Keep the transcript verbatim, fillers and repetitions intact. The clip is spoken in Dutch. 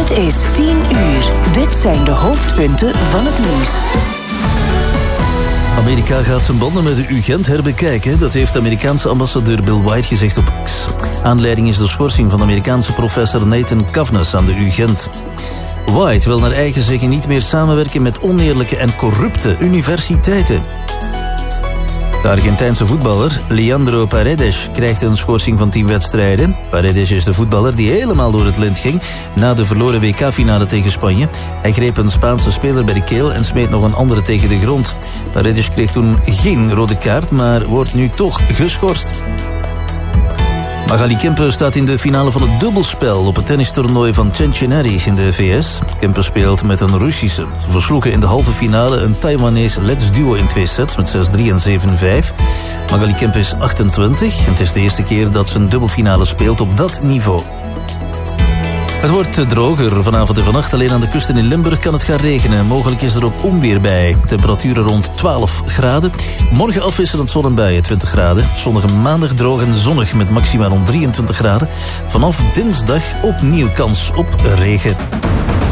Het is tien uur. Dit zijn de hoofdpunten van het nieuws. Amerika gaat zijn banden met de U Gent herbekijken. Dat heeft de Amerikaanse ambassadeur Bill White gezegd op X. Aanleiding is de schorsing van de Amerikaanse professor Nathan Kavnes aan de U Gent. White wil naar eigen zeggen niet meer samenwerken met oneerlijke en corrupte universiteiten. De Argentijnse voetballer Leandro Paredes krijgt een schorsing van tien wedstrijden. Paredes is de voetballer die helemaal door het lint ging na de verloren W K-finale tegen Spanje. Hij greep een Spaanse speler bij de keel en smeet nog een andere tegen de grond. Paredes kreeg toen geen rode kaart, maar wordt nu toch geschorst. Magali Kempe staat in de finale van het dubbelspel op het tennistoernooi van Cincinnati in de V S. Kempe speelt met een Russische. Ze versloegen in de halve finale een Taiwanese letsduo in twee sets met zes drie en zeven vijf. Magali Kempe is achtentwintig en het is de eerste keer dat ze een dubbelfinale speelt op dat niveau. Het wordt droger vanavond en vannacht. Alleen aan de kust en in Limburg kan het gaan regenen. Mogelijk is er ook onweer bij. Temperaturen rond twaalf graden. Morgen afwisselend zon en buien, twintig graden. Zonnige maandag droog en zonnig met maximaal rond drieëntwintig graden. Vanaf dinsdag opnieuw kans op regen.